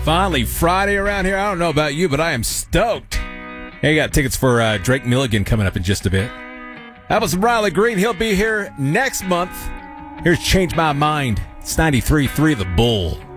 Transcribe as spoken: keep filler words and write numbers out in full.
Finally, Friday around here. I don't know about you, but I am stoked. Hey, got tickets for uh, Drake Milligan coming up in just a bit. How about some Riley Green? He'll be here next month. Here's Change My Mind. It's ninety-three point three The Bull.